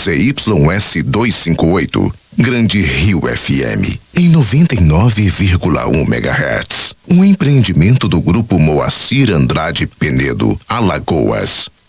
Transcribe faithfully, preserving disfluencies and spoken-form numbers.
Z Y S duzentos e cinquenta e oito. Grande Rio F M, em noventa e nove vírgula um megahertz. Um empreendimento do Grupo Moacir Andrade Penedo, Alagoas.